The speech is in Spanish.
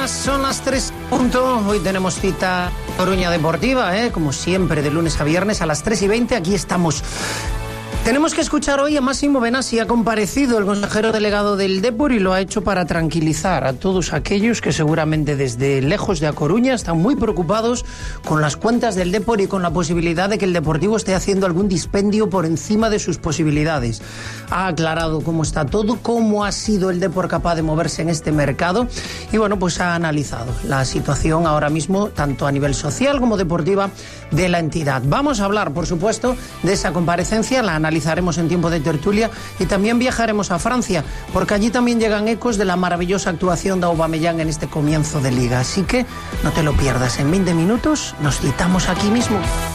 días, son las 3 punto. Hoy tenemos cita Coruña Deportiva, como siempre, de lunes a viernes a las 3:20. Aquí estamos. Tenemos que escuchar hoy a Máximo Benassi. Ha comparecido el consejero delegado del Depor y lo ha hecho para tranquilizar a todos aquellos que seguramente desde lejos de A Coruña están muy preocupados con las cuentas del Depor y con la posibilidad de que el Deportivo esté haciendo algún dispendio por encima de sus posibilidades. Ha aclarado cómo está todo, cómo ha sido el Depor capaz de moverse en este mercado y bueno, pues ha analizado la situación ahora mismo, tanto a nivel social como deportiva, de la entidad. Vamos a hablar, por supuesto, de esa comparecencia, la analizaremos en tiempo de tertulia y también viajaremos a Francia, porque allí también llegan ecos de la maravillosa actuación de Aubameyang en este comienzo de liga. Así que no te lo pierdas, en 20 minutos nos citamos aquí mismo.